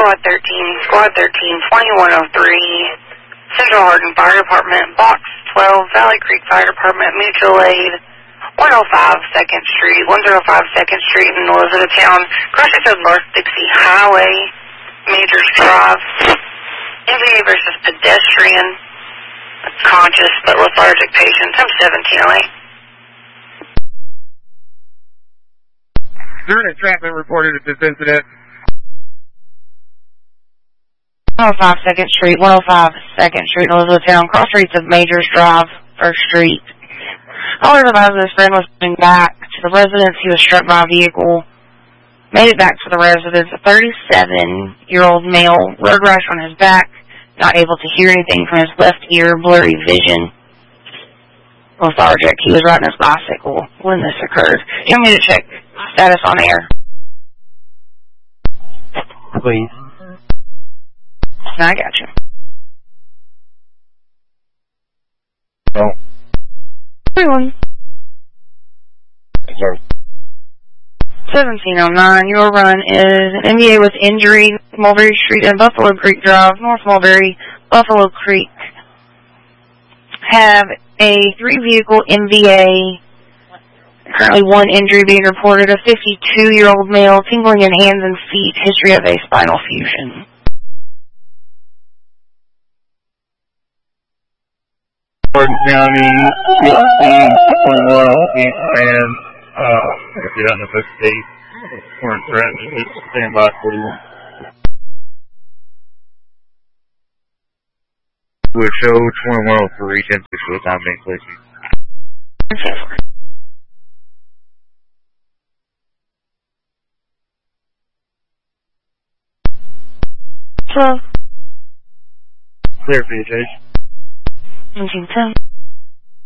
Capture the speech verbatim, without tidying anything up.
Squad thirteen, Squad thirteen, twenty-one oh three, Central Hardin Fire Department, Box twelve, Valley Creek Fire Department, Mutual Aid, one oh five second Street, one oh five second Street in Elizabethtown, Crossroads North Dixie Highway, Majors Drive, M V A versus pedestrian, conscious but lethargic patient, time seventeen oh eight. During entrapment reported at this incident. one oh five second Street, one oh five second Street in Elizabethtown, cross streets of Majors Drive, first Street. Caller advised that his friend was coming back to the residence. He was struck by a vehicle. Made it back to the residence. A thirty-seven-year-old male, road rash on his back, not able to hear anything from his left ear, blurry vision. Lethargic. He was riding his bicycle when this occurred. You want me to check status on air? Please. I got you. Oh. Everyone. Sir. seventeen oh nine. Your run is an M V A with injury, Mulberry Street and Buffalo Creek Drive, North Mulberry, Buffalo Creek. Have a three-vehicle M V A. Currently one injury being reported. A fifty-two-year-old male, tingling in hands and feet, history of a spinal fusion. Gordon County, fifteen point one and uh, if you're out in the book state, we're in threat, just stand by for you. Would show twenty-one oh three, ten six for the time being, please. twelve. Clear for you, Chase. nineteen ten.